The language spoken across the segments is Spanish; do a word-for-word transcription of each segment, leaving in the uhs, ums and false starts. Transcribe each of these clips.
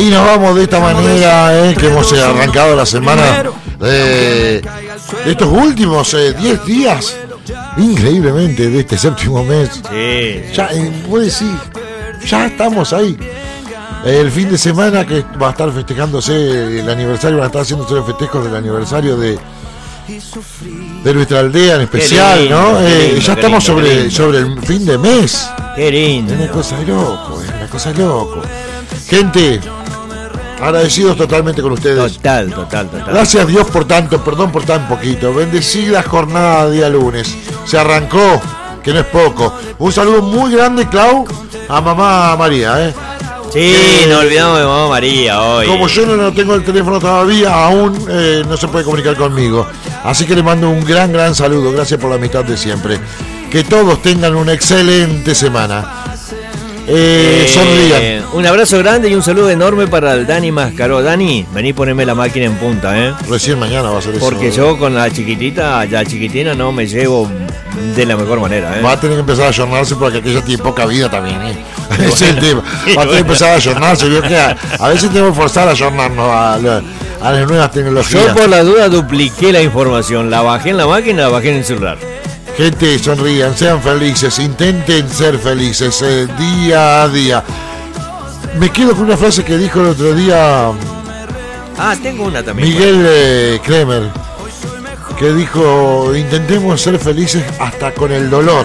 Y nos vamos de esta manera, eh, que hemos eh, arrancado la semana de, de estos últimos diez eh, días, increíblemente, de este séptimo mes. Sí. Ya, eh, voy a decir, ya estamos ahí. El fin de semana que va a estar festejándose el aniversario, van a estar haciéndose los festejos del aniversario de de nuestra aldea en especial, lindo, ¿no? Eh, lindo, ya estamos lindo, sobre, sobre el fin de mes. Qué lindo. Es una cosa de loco, es una cosa de loco. Gente, agradecidos totalmente con ustedes. Total, total, total. Gracias a Dios por tanto, perdón por tan poquito. Bendecida jornada día lunes. Se arrancó, que no es poco. Un saludo muy grande, Clau, a mamá María, ¿eh? Sí, eh, no olvidamos de mamá María hoy. Como yo no, no tengo el teléfono todavía, aún eh, no se puede comunicar conmigo. Así que le mando un gran, gran saludo. Gracias por la amistad de siempre. Que todos tengan una excelente semana. Eh, eh, sonrían. Un abrazo grande y un saludo enorme para el Dani Mascaró. Dani, vení ponerme la máquina en punta, ¿eh? Recién mañana va a ser eso. Porque yo con la chiquitita, la chiquitina no me llevo de la mejor manera, ¿eh? Va a tener que empezar a ayornarse porque aquella tiene poca vida también, ¿eh? Ese es el tema. Va a tener que empezar a ayornarse. Yo que a, a veces tenemos que forzar a ayornarnos a, a, a las nuevas tecnologías. Yo por la duda dupliqué la información. La bajé en la máquina y la bajé en el celular. Gente, sonrían, sean felices, intenten ser felices eh, día a día. Me quedo con una frase que dijo el otro día Ah, tengo una también. Miguel eh, Kremer, que dijo, intentemos ser felices hasta con el dolor.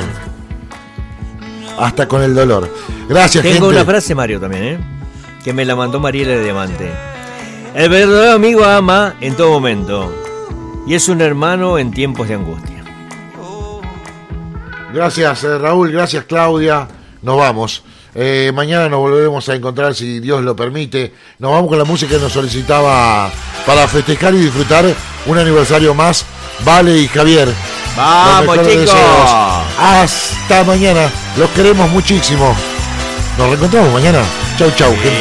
Hasta con el dolor. Gracias, tengo gente. Tengo una frase, Mario, también, ¿eh? Que me la mandó Mariela de Diamante. El verdadero amigo ama en todo momento y es un hermano en tiempos de angustia. Gracias, eh, Raúl, gracias, Claudia. Nos vamos. Eh, mañana nos volveremos a encontrar, si Dios lo permite. Nos vamos con la música que nos solicitaba para festejar y disfrutar un aniversario más, Vale y Javier. ¡Vamos, chicos! Deseos. Hasta mañana. Los queremos muchísimo. Nos reencontramos mañana. Chau, chau, gente.